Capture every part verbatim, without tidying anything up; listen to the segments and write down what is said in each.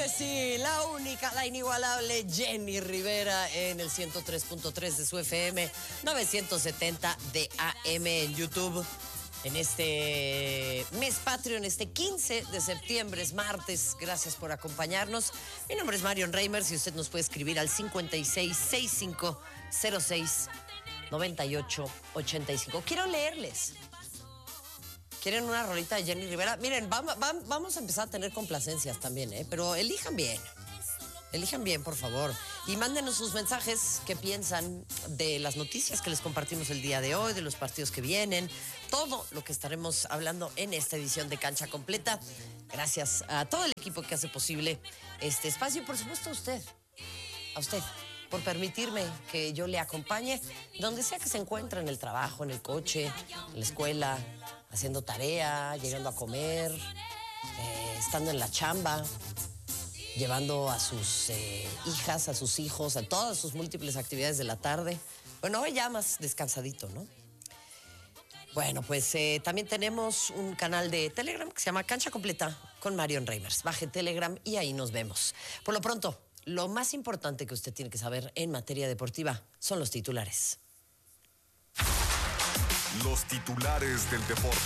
que sí, la única, la inigualable Jenny Rivera en el ciento tres punto tres de su F M, novecientos setenta de A M en YouTube. En este mes patrio, en este quince de septiembre, es martes. Gracias por acompañarnos. Mi nombre es Marion Reimers y usted nos puede escribir al cincuenta y seis, sesenta y cinco, cero seis, noventa y ocho, ochenta y cinco. Quiero leerles. ¿Quieren una rolita de Jenny Rivera? Miren, vamos, vamos a empezar a tener complacencias también, ¿eh? Pero elijan bien. Elijan bien, por favor. Y mándenos sus mensajes, qué piensan de las noticias que les compartimos el día de hoy, de los partidos que vienen, todo lo que estaremos hablando en esta edición de Cancha Completa. Gracias a todo el equipo que hace posible este espacio y, por supuesto, a usted. A usted, por permitirme que yo le acompañe donde sea que se encuentre, en el trabajo, en el coche, en la escuela, haciendo tarea, llegando a comer, eh, estando en la chamba, llevando a sus eh, hijas, a sus hijos, a todas sus múltiples actividades de la tarde. Bueno, hoy ya más descansadito, ¿no? Bueno, pues eh, también tenemos un canal de Telegram que se llama Cancha Completa con Marion Reimers. Baje Telegram y ahí nos vemos. Por lo pronto, lo más importante que usted tiene que saber en materia deportiva son los titulares. Los titulares del deporte.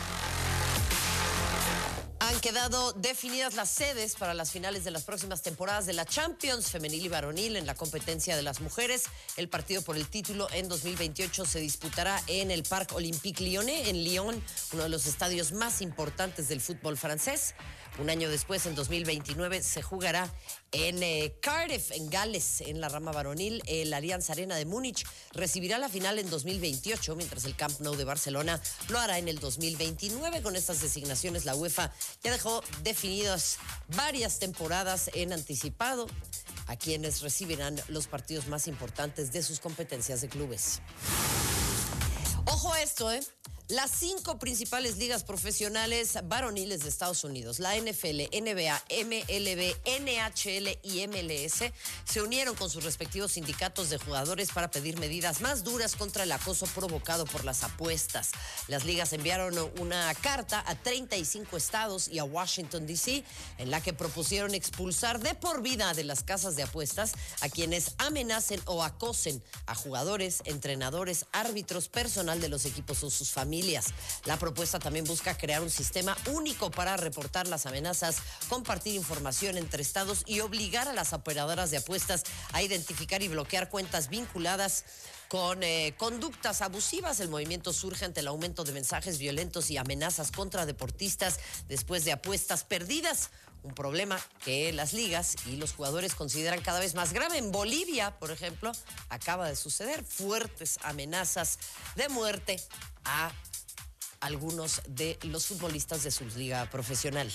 Han quedado definidas las sedes para las finales de las próximas temporadas de la Champions femenil y varonil en la competencia de las mujeres. El partido por el título en dos mil veintiocho se disputará en el Parc Olympique Lyonnais, en Lyon, uno de los estadios más importantes del fútbol francés. Un año después, en dos mil veintinueve, se jugará en eh, Cardiff, en Gales, en la rama varonil. El Allianz Arena de Múnich recibirá la final en dos mil veintiocho, mientras el Camp Nou de Barcelona lo hará en el dos mil veintinueve. Con estas designaciones, la UEFA ya dejó definidas varias temporadas en anticipado a quienes recibirán los partidos más importantes de sus competencias de clubes. Ojo a esto, ¿eh? Las cinco principales ligas profesionales varoniles de Estados Unidos, la N F L, N B A, M L B, N H L y M L S, se unieron con sus respectivos sindicatos de jugadores para pedir medidas más duras contra el acoso provocado por las apuestas. Las ligas enviaron una carta a treinta y cinco estados y a Washington, D C, en la que propusieron expulsar de por vida de las casas de apuestas a quienes amenacen o acosen a jugadores, entrenadores, árbitros, personal de los equipos o sus familias. La propuesta también busca crear un sistema único para reportar las amenazas, compartir información entre estados y obligar a las operadoras de apuestas a identificar y bloquear cuentas vinculadas con eh, conductas abusivas. El movimiento surge ante el aumento de mensajes violentos y amenazas contra deportistas después de apuestas perdidas, un problema que las ligas y los jugadores consideran cada vez más grave. En Bolivia, por ejemplo, acaba de suceder fuertes amenazas de muerte a algunos de los futbolistas de su liga profesional.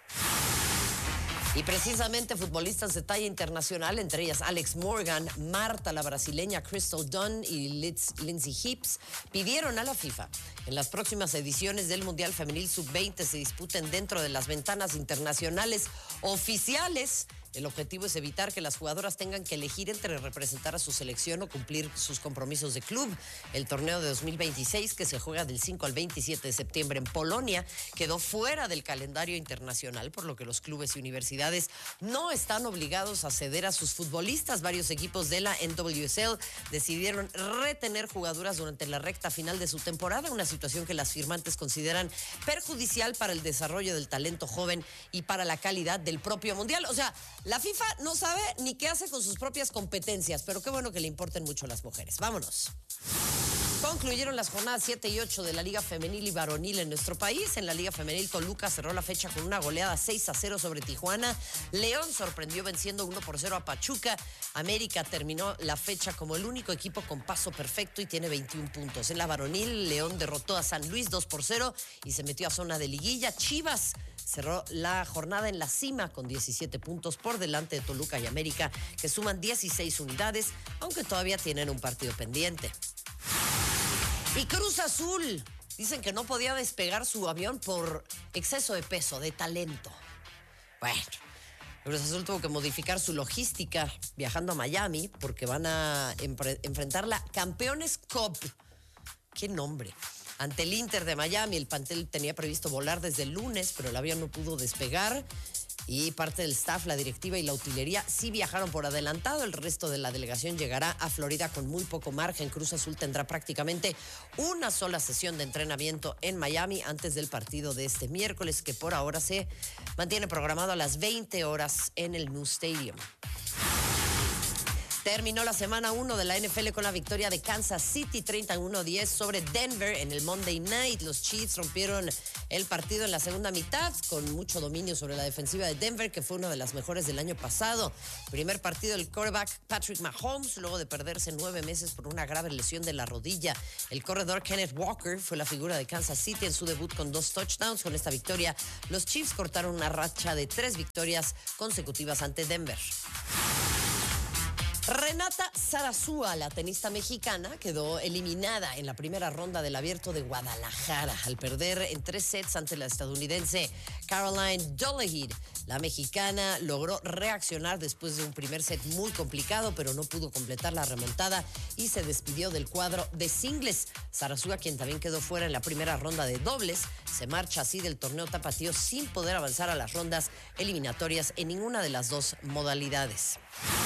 Y precisamente futbolistas de talla internacional, entre ellas Alex Morgan, Marta la brasileña, Crystal Dunn y Liz, Lindsay Hips, pidieron a la FIFA en las próximas ediciones del Mundial Femenil sub veinte se disputen dentro de las ventanas internacionales oficiales. El objetivo es evitar que las jugadoras tengan que elegir entre representar a su selección o cumplir sus compromisos de club. El torneo de dos mil veintiséis, que se juega del cinco al veintisiete de septiembre en Polonia, quedó fuera del calendario internacional, por lo que los clubes y universidades no están obligados a ceder a sus futbolistas. Varios equipos de la N W S L decidieron retener jugadoras durante la recta final de su temporada, una situación que las firmantes consideran perjudicial para el desarrollo del talento joven y para la calidad del propio mundial. O sea, la FIFA no sabe ni qué hace con sus propias competencias, pero qué bueno que le importen mucho a las mujeres. Vámonos. Concluyeron las jornadas siete y ocho de la Liga Femenil y Varonil en nuestro país. En la Liga Femenil, Toluca cerró la fecha con una goleada seis a cero sobre Tijuana. León sorprendió venciendo uno por cero a Pachuca. América terminó la fecha como el único equipo con paso perfecto y tiene veintiún puntos. En la Varonil, León derrotó a San Luis dos por cero y se metió a zona de liguilla. Chivas cerró la jornada en la cima con diecisiete puntos por delante de Toluca y América, que suman dieciséis unidades, aunque todavía tienen un partido pendiente. Y Cruz Azul, dicen que no podía despegar su avión por exceso de peso, de talento. Bueno, Cruz Azul tuvo que modificar su logística viajando a Miami porque van a empre- enfrentar la Campeones Cup. ¡Qué nombre! Ante el Inter de Miami, el plantel tenía previsto volar desde el lunes, pero el avión no pudo despegar. y parte del staff, la directiva y la utilería sí viajaron por adelantado. El resto de la delegación llegará a Florida con muy poco margen. Cruz Azul tendrá prácticamente una sola sesión de entrenamiento en Miami antes del partido de este miércoles, que por ahora se mantiene programado a las veinte horas en el New Stadium. Terminó la semana uno de la N F L con la victoria de Kansas City treinta y uno a diez sobre Denver en el Monday Night. Los Chiefs rompieron el partido en la segunda mitad con mucho dominio sobre la defensiva de Denver, que fue una de las mejores del año pasado. Primer partido del quarterback Patrick Mahomes, luego de perderse nueve meses por una grave lesión de la rodilla. El corredor Kenneth Walker fue la figura de Kansas City en su debut con dos touchdowns. Con esta victoria, los Chiefs cortaron una racha de tres victorias consecutivas ante Denver. Renata Zarazúa, la tenista mexicana, quedó eliminada en la primera ronda del Abierto de Guadalajara al perder en tres sets ante la estadounidense Caroline Dolehide. La mexicana logró reaccionar después de un primer set muy complicado, pero no pudo completar la remontada y se despidió del cuadro de singles. Zarazúa, quien también quedó fuera en la primera ronda de dobles, se marcha así del torneo tapatío sin poder avanzar a las rondas eliminatorias en ninguna de las dos modalidades.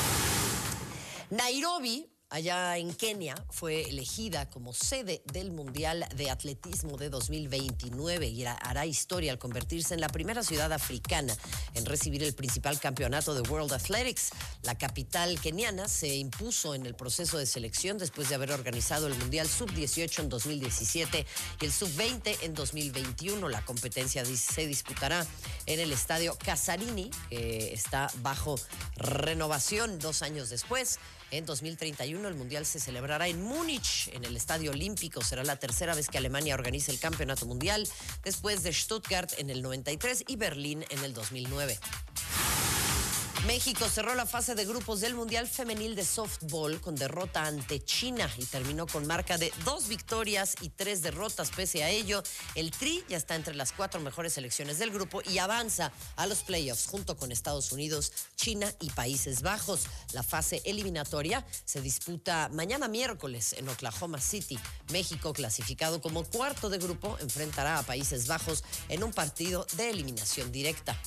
Nairobi, allá en Kenia, fue elegida como sede del Mundial de Atletismo de dos mil veintinueve y hará historia al convertirse en la primera ciudad africana en recibir el principal campeonato de World Athletics. La capital keniana se impuso en el proceso de selección después de haber organizado el Mundial sub dieciocho en dos mil diecisiete y el sub veinte en dos mil veintiuno. La competencia se disputará en el estadio Casarini, que está bajo renovación dos años después. En dos mil treinta y uno el Mundial se celebrará en Múnich, en el Estadio Olímpico. Será la tercera vez que Alemania organice el Campeonato Mundial, después de Stuttgart en el noventa y tres y Berlín en el dos mil nueve. México cerró la fase de grupos del Mundial Femenil de Softball con derrota ante China y terminó con marca de dos victorias y tres derrotas. Pese a ello, el Tri ya está entre las cuatro mejores selecciones del grupo y avanza a los playoffs junto con Estados Unidos, China y Países Bajos. La fase eliminatoria se disputa mañana miércoles en Oklahoma City. México, clasificado como cuarto de grupo, enfrentará a Países Bajos en un partido de eliminación directa.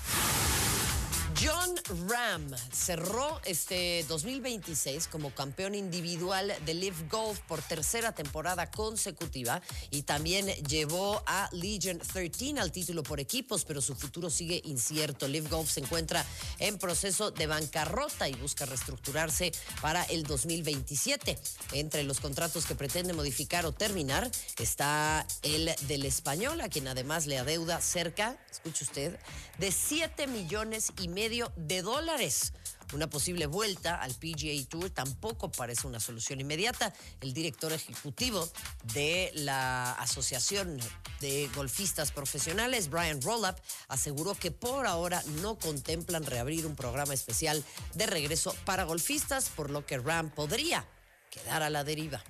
Jon Rahm cerró este dos mil veintiséis como campeón individual de LIV Golf por tercera temporada consecutiva y también llevó a Legion trece al título por equipos, pero su futuro sigue incierto. LIV Golf se encuentra en proceso de bancarrota y busca reestructurarse para el dos mil veintisiete. Entre los contratos que pretende modificar o terminar está el del español, a quien además le adeuda cerca, escuche usted, de siete millones y medio de dólares. Una posible vuelta al P G A Tour tampoco parece una solución inmediata. El director ejecutivo de la Asociación de Golfistas Profesionales, Brian Roloff, aseguró que por ahora no contemplan reabrir un programa especial de regreso para golfistas, por lo que Rahm podría quedar a la deriva.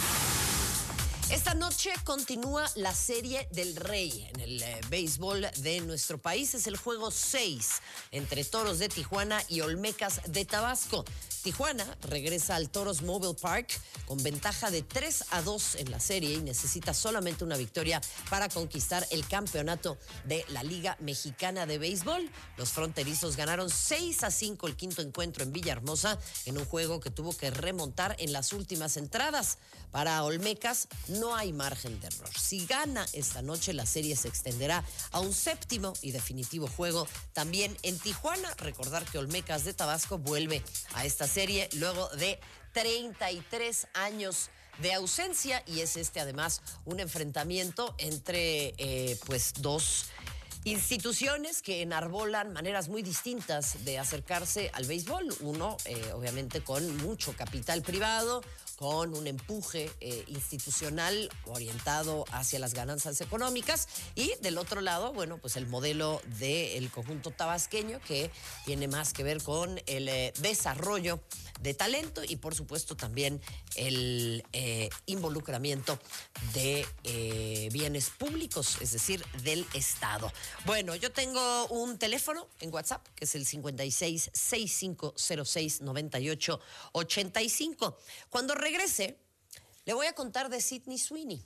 Esta noche continúa la Serie del Rey en el eh, béisbol de nuestro país. Es el juego seis entre Toros de Tijuana y Olmecas de Tabasco. Tijuana regresa al Toros Mobile Park con ventaja de tres a dos en la serie y necesita solamente una victoria para conquistar el campeonato de la Liga Mexicana de Béisbol. Los fronterizos ganaron seis a cinco el quinto encuentro en Villahermosa en un juego que tuvo que remontar en las últimas entradas. Para Olmecas no hay margen de error. Si gana esta noche, la serie se extenderá a un séptimo y definitivo juego también en Tijuana. Recordar que Olmecas de Tabasco vuelve a esta serie luego de treinta y tres años de ausencia y es este además un enfrentamiento entre eh, pues dos instituciones que enarbolan maneras muy distintas de acercarse al béisbol. Uno, eh, obviamente, con mucho capital privado, con un empuje eh, institucional orientado hacia las ganancias económicas y del otro lado, bueno, pues el modelo del conjunto tabasqueño que tiene más que ver con el eh, desarrollo de talento y por supuesto también el eh, involucramiento de eh, bienes públicos, es decir, del Estado. Bueno, yo tengo un teléfono en WhatsApp que es el cincuenta y seis, sesenta y cinco cero seis, noventa y ocho ochenta y cinco. Cuando regrese, le voy a contar de Sydney Sweeney.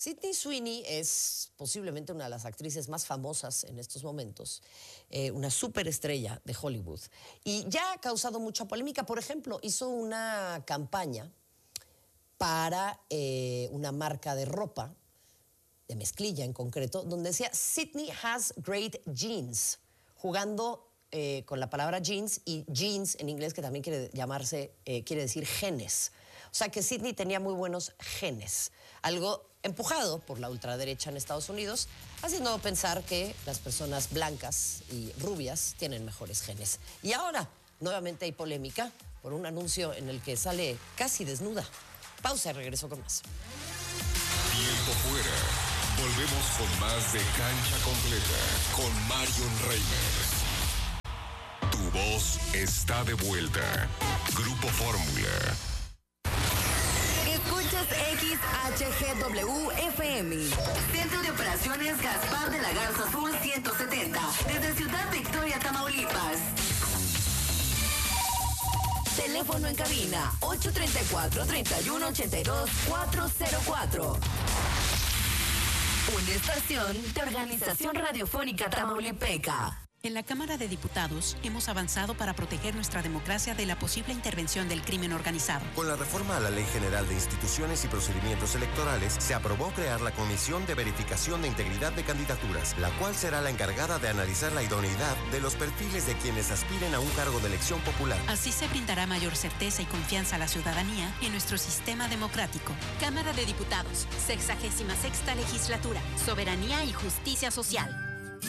Sydney Sweeney es posiblemente una de las actrices más famosas en estos momentos, eh, una superestrella de Hollywood, y ya ha causado mucha polémica. Por ejemplo, hizo una campaña para eh, una marca de ropa, de mezclilla en concreto, donde decía Sydney has great genes, jugando eh, con la palabra jeans y jeans en inglés, que también quiere llamarse, eh, quiere decir genes. O sea que Sydney tenía muy buenos genes, algo empujado por la ultraderecha en Estados Unidos, haciendo pensar que las personas blancas y rubias tienen mejores genes. Y ahora, nuevamente hay polémica por un anuncio en el que sale casi desnuda. Pausa y regreso con más. Tiempo fuera. Volvemos con más de Cancha Completa con Marion Reimers. Tu voz está de vuelta. Grupo Fórmula. Escuchas X H G W F M. Centro de Operaciones Gaspar de la Garza Azul ciento setenta. Desde Ciudad Victoria, Tamaulipas. Teléfono en cabina ocho tres cuatro, tres uno ocho dos, cuatro cero cuatro. Una estación de Organización Radiofónica Tamaulipeca. En la Cámara de Diputados hemos avanzado para proteger nuestra democracia de la posible intervención del crimen organizado. Con la reforma a la Ley General de Instituciones y Procedimientos Electorales, se aprobó crear la Comisión de Verificación de Integridad de Candidaturas, la cual será la encargada de analizar la idoneidad de los perfiles de quienes aspiren a un cargo de elección popular. Así se brindará mayor certeza y confianza a la ciudadanía en nuestro sistema democrático. Cámara de Diputados, sexagésima sexta legislatura, soberanía y justicia social.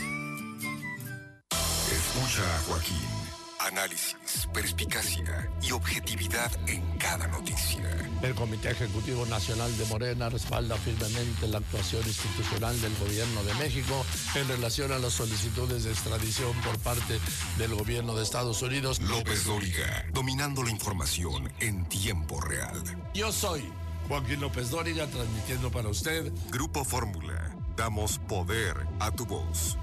Escucha a Joaquín. Análisis, perspicacia y objetividad en cada noticia. El Comité Ejecutivo Nacional de Morena respalda firmemente la actuación institucional del Gobierno de México en relación a las solicitudes de extradición por parte del Gobierno de Estados Unidos. López Dóriga, dominando la información en tiempo real. Yo soy Joaquín López Dóriga, transmitiendo para usted Grupo Fórmula. Damos poder a tu voz.